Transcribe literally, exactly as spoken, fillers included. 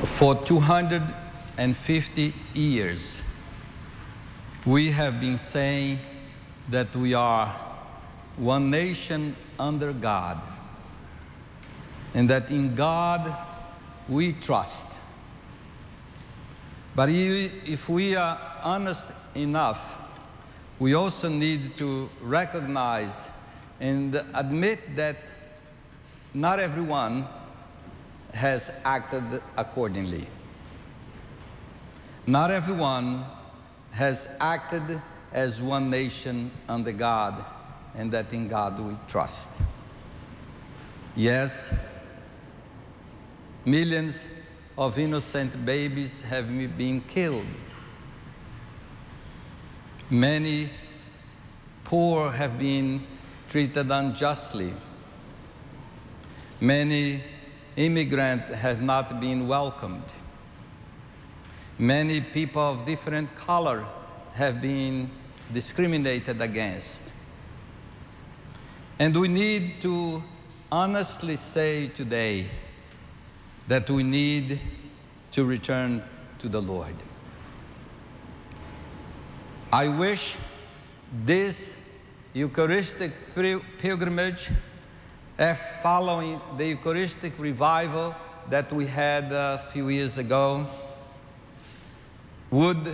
For two hundred fifty years, we have been saying that we are one nation under God, and that in God we trust. But if we are honest enough, we also need to recognize and admit that not everyone has acted accordingly. Not everyone has acted as one nation under God, and that in God we trust. Yes, millions of innocent babies have been killed. Many poor have been treated unjustly. Many immigrants have not been welcomed. Many people of different color have been discriminated against. And we need to honestly say today that we need to return to the Lord. I wish this Eucharistic pilgrimage, following the Eucharistic revival that we had a few years ago, would